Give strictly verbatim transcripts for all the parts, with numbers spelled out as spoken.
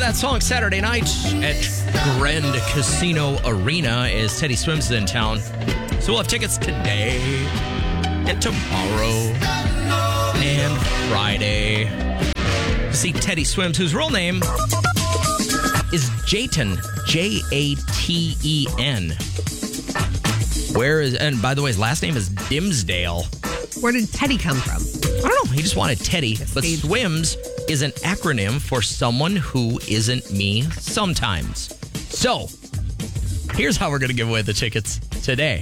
that song Saturday night at Grand Casino Arena as Teddy Swims is in town. So we'll have tickets today and tomorrow and Friday to see Teddy Swims, whose real name is Jayten, J A T E N. Where is, and by the way, his last name is Dimsdale. Where did Teddy come from? I don't know. He just wanted Teddy. But Steve. SWIMS is an acronym for someone who isn't me sometimes. So, here's how we're going to give away the tickets today.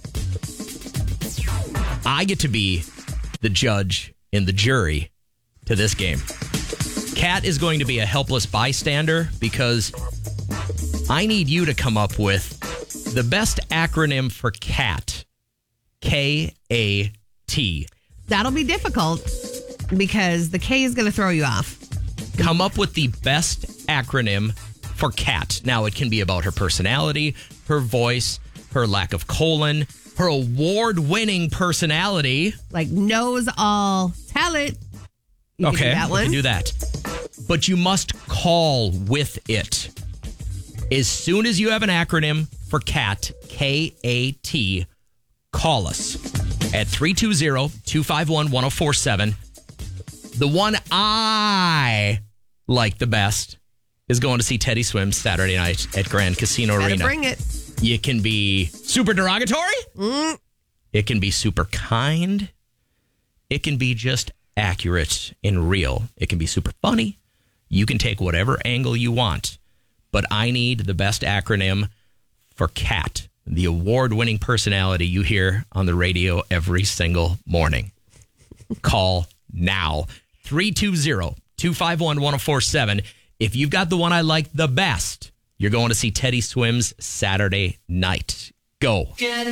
I get to be the judge and the jury to this game. Kat is going to be a helpless bystander because I need you to come up with the best acronym for cat. K A T. That'll be difficult because the K is going to throw you off. Come up with the best acronym for cat. Now, it can be about her personality, her voice, her lack of colon, her award-winning personality. Like knows all. Tell it. You okay, can do that we one. can do that. But you must call with it. As soon as you have an acronym for cat, K A T, call us at three two zero, two five one, one zero four seven. The one I like the best is going to see Teddy Swims Saturday night at Grand Casino Gotta Arena. bring it. You can be super derogatory. Mm. It can be super kind. It can be just accurate and real. It can be super funny. You can take whatever angle you want. But I need the best acronym for CAT, the award-winning personality you hear on the radio every single morning. Call now. three two zero, two five one, one zero four seven. If you've got the one I like the best, you're going to see Teddy Swims Saturday night. Go.